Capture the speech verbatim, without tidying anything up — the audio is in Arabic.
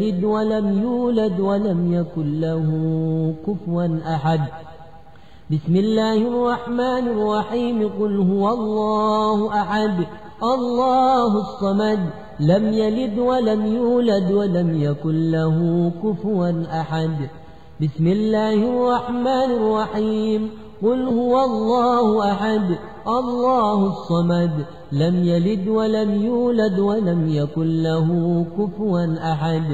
يلد ولم يولد ولم يكن له كفوا أحد. بسم الله الرحمن الرحيم. قل هو الله أحد الله الصمد لم يلد ولم يولد ولم يكن له كفوا أحد. بسم الله الرحمن الرحيم. قل هو الله أحد الله الصمد لم يلد ولم يولد ولم يكن له كفوا أحد.